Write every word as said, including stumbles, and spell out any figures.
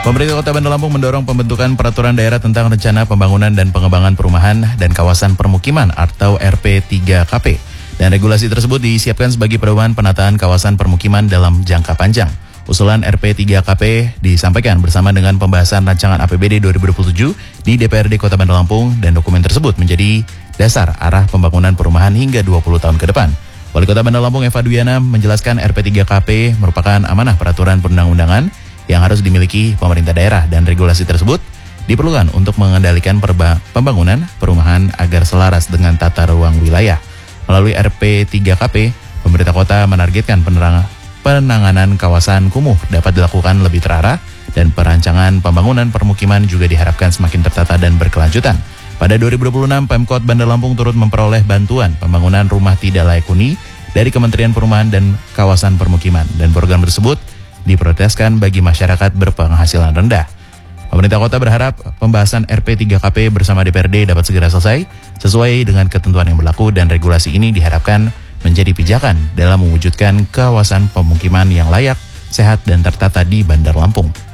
Pemerintah Kota Bandar Lampung mendorong pembentukan peraturan daerah tentang rencana pembangunan dan pengembangan perumahan dan kawasan permukiman atau R P tiga K P. Dan regulasi tersebut disiapkan sebagai pedoman penataan kawasan permukiman dalam jangka panjang. Usulan R P tiga K P disampaikan bersama dengan pembahasan rancangan A P B D dua ribu dua puluh tujuh di D P R D Kota Bandar Lampung, dan dokumen tersebut menjadi dasar arah pembangunan perumahan hingga dua puluh tahun ke depan. Wali Kota Bandar Lampung Eva Duyana menjelaskan R P tiga K P merupakan amanah peraturan perundang-undangan yang harus dimiliki pemerintah daerah, dan regulasi tersebut diperlukan untuk mengendalikan perba- pembangunan perumahan agar selaras dengan tata ruang wilayah. Melalui R P tiga K P, pemerintah kota menargetkan penerang- penanganan kawasan kumuh dapat dilakukan lebih terarah, dan perancangan pembangunan permukiman juga diharapkan semakin tertata dan berkelanjutan. Pada dua ribu dua puluh enam, Pemkot Bandar Lampung turut memperoleh bantuan pembangunan rumah tidak layak huni dari Kementerian Perumahan dan Kawasan Permukiman, dan program tersebut diprioritaskan bagi masyarakat berpenghasilan rendah. Pemerintah kota berharap pembahasan R P tiga K P bersama D P R D dapat segera selesai sesuai dengan ketentuan yang berlaku, dan regulasi ini diharapkan menjadi pijakan dalam mewujudkan kawasan pemukiman yang layak, sehat, dan tertata di Bandar Lampung.